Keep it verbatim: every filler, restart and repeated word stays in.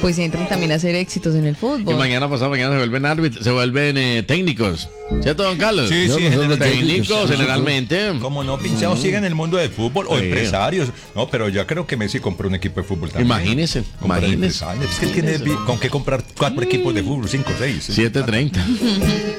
pues entran también a hacer éxitos en el Y fútbol. mañana pasado mañana se vuelven árbitros, se vuelven eh, técnicos. ¿Cierto, don Carlos? Sí, sí, Técnicos, técnicos. generalmente. Como no, pinchados siguen en el mundo del fútbol o Sí. empresarios. No, pero ya creo que Messi compró un equipo de fútbol también. Imagínese, Comprar imagínese. empresarios. Es que él tiene vi- con qué comprar cuatro equipos de fútbol, cinco, seis. siete treinta.